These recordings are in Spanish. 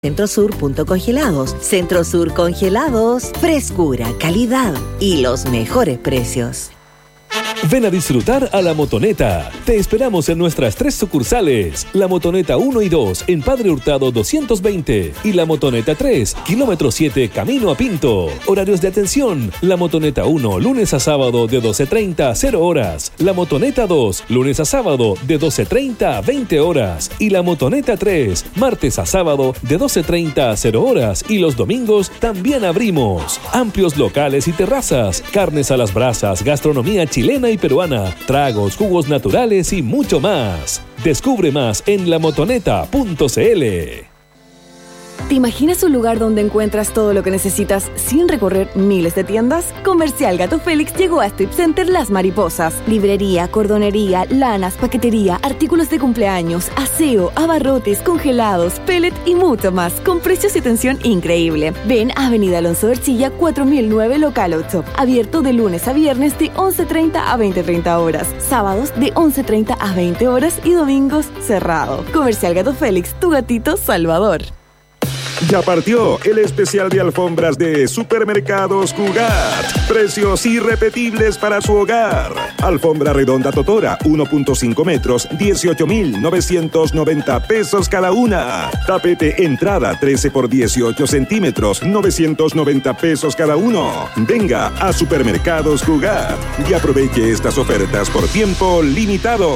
Centrosur.congelados. Centrosur Congelados. Frescura, calidad y los mejores precios. Ven a disfrutar a La Motoneta. Te esperamos en nuestras 3 sucursales. La Motoneta 1 y 2 en Padre Hurtado 220 y La Motoneta 3, kilómetro 7, camino a Pinto. Horarios de atención: La Motoneta 1, lunes a sábado de 12:30 a 0 horas. La Motoneta 2, lunes a sábado de 12:30 a 20 horas. Y La Motoneta 3, martes a sábado de 12:30 a 0 horas. Y los domingos también abrimos. Amplios locales y terrazas, carnes a las brasas, gastronomía chilena y peruana, tragos, jugos naturales y mucho más. Descubre más en lamotoneta.cl. ¿Te imaginas un lugar donde encuentras todo lo que necesitas sin recorrer miles de tiendas? Comercial Gato Félix llegó a Strip Center Las Mariposas. Librería, cordonería, lanas, paquetería, artículos de cumpleaños, aseo, abarrotes, congelados, pellet y mucho más, con precios y atención increíble. Ven a Avenida Alonso Ercilla 4009 Local 8. Abierto de lunes a viernes de 11:30 a 20:30 horas. Sábados de 11:30 a 20 horas y domingos cerrado. Comercial Gato Félix, tu gatito salvador. Ya partió el especial de alfombras de Supermercados Cugat. Precios irrepetibles para su hogar. Alfombra redonda Totora, 1.5 metros, 18,990 pesos cada una. Tapete entrada, 13 por 18 centímetros, 990 pesos cada uno. Venga a Supermercados Cugat y aproveche estas ofertas por tiempo limitado.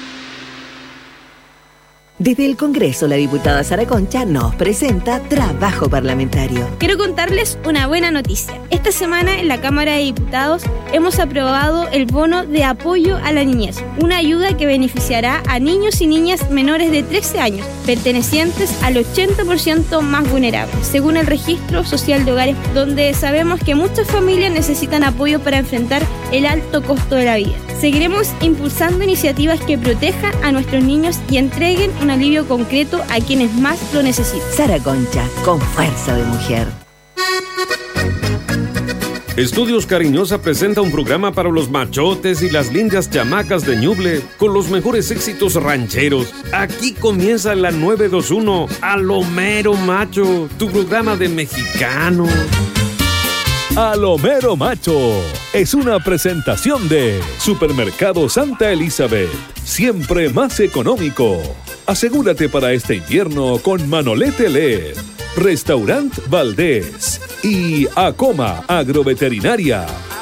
Desde el Congreso, la diputada Sara Concha nos presenta Trabajo Parlamentario. Quiero contarles una buena noticia. Esta semana en la Cámara de Diputados hemos aprobado el bono de apoyo a la niñez, una ayuda que beneficiará a niños y niñas menores de 13 años, pertenecientes al 80% más vulnerables, según el Registro Social de Hogares, donde sabemos que muchas familias necesitan apoyo para enfrentar el alto costo de la vida. Seguiremos impulsando iniciativas que protejan a nuestros niños y entreguen un alivio concreto a quienes más lo necesitan. Sara Concha, con fuerza de mujer. Estudios Cariñosa presenta un programa para los machotes y las lindas chamacas de Ñuble con los mejores éxitos rancheros. Aquí comienza la 921 A lo mero macho, tu programa de mexicanos. A lo mero macho es una presentación de Supermercado Santa Elizabeth, siempre más económico. Asegúrate para este invierno con Manolete LED, Restaurant Valdés y Acoma Agroveterinaria.